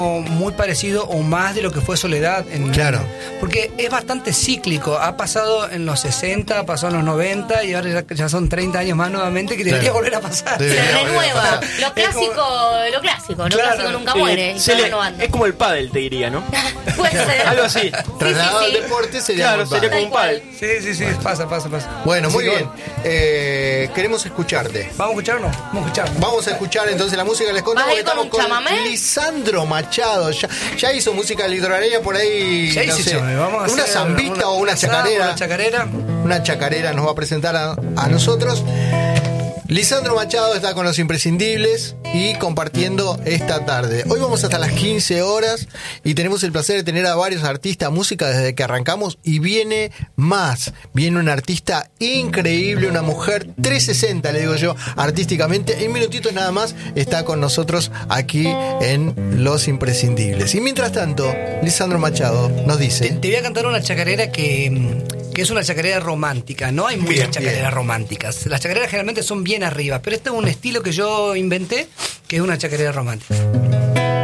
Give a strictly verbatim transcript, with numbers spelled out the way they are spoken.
muy parecido o más de lo que fue Soledad en, claro, porque es bastante cíclico. Ha pasado en los sesenta, pasó en los noventa y ahora ya, ya son treinta años más nuevamente, que debería claro. volver a pasar. Se renueva. Lo clásico, como... lo clásico, lo claro, clásico nunca sí, muere. se le, renovando. es como el pádel, te diría, ¿no? Puede ser. Algo así. Trasladado sí, sí, sí. al deporte sería Claro, muy sería padre. como un pádel. Sí, sí, sí, pasa, pasa, pasa. Bueno, muy Así que, bien. Eh, queremos escucharte. ¿Vamos a escucharnos? Vamos a escucharnos. Vamos a escuchar entonces la música. Les contamos ¿Vas a que ir con estamos un con chamamé? Lisandro Machado. Ya, ya hizo música litoraleña por ahí. Ya no hice sé, chamamé. Vamos a una hacer zambita o una chacarera. Una chacarera. Una chacarera nos va a presentar a, a nosotros. Lisandro Machado está con los imprescindibles y compartiendo esta tarde. Hoy vamos hasta las quince horas y tenemos el placer de tener a varios artistas, música desde que arrancamos, y viene más. Viene una artista increíble, una mujer trescientos sesenta, le digo yo, artísticamente. En minutitos nada más está con nosotros aquí en Los Imprescindibles. Y mientras tanto, Lisandro Machado nos dice... Te, te voy a cantar una chacarera que... que es una chacarera romántica. No hay muchas Bien, chacareras bien. románticas. Las chacareras generalmente son bien arriba, pero este es un estilo que yo inventé, que es una chacarera romántica.